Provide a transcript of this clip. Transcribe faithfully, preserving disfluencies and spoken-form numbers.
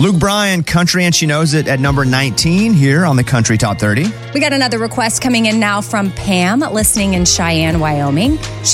Luke Bryan, Country and She Knows It at number nineteen here on the Country Top thirty. We got another request coming in now from Pam, listening in Cheyenne, Wyoming. She